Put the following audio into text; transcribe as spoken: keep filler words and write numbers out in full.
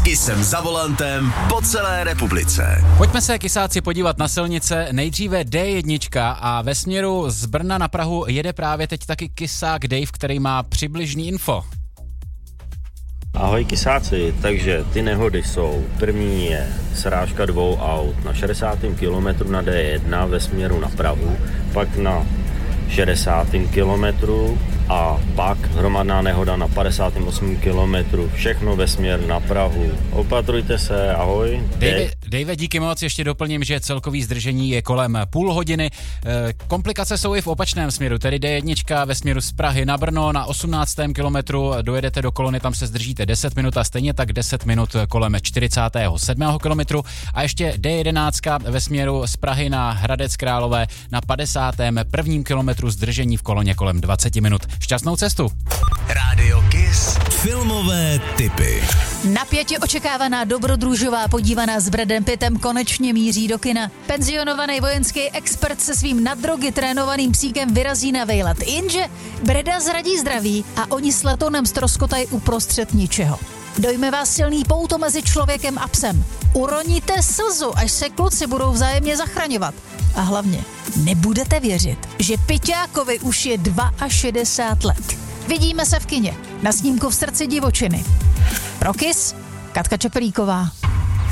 Kissem za volantem po celé republice. Pojďme se, kysáci, podívat na silnice. Nejdříve dé jedna a ve směru z Brna na Prahu jede právě teď taky kysák Dave, který má přibližný info. Ahoj kysáci, takže ty nehody jsou. První je srážka dvou aut na šedesátém kilometru na dé jedna ve směru na Prahu, pak na šedesátém kilometru a pak hromadná nehoda na padesátém osmém kilometru. Všechno ve směr na Prahu. Opatrujte se, ahoj. Dave, Dave, díky moc, ještě doplním, že celkový zdržení je kolem půl hodiny. Komplikace jsou i v opačném směru, tedy dé jedna ve směru z Prahy na Brno na osmnáctém kilometru. Dojedete do kolony, tam se zdržíte deset minut a stejně tak deset minut kolem čtyřicátého sedmého kilometru. A ještě dé jedenáct ve směru z Prahy na Hradec Králové na padesátém prvním kilometru zdržení v koloně kolem dvacet minut. Šťastnou cestu. Rádio Kiss. Filmové tipy. Napětě očekávaná dobrodružová podívaná s Bradem Pittem konečně míří do kina. Penzionovaný vojenský expert se svým na drogy trénovaným psíkem vyrazí na vejlet. Jenže Brada zradí zdraví a oni s letonem ztroskotají uprostřed ničeho. Dojme vás silný pouto mezi člověkem a psem. Uroníte slzu, až se kluci budou vzájemně zachraňovat. A hlavně nebudete věřit, že Piťákovi už je šedesát dva let. Vidíme se v kině, na snímku V srdci divočiny. Pro Kiss, Katka Čepelíková.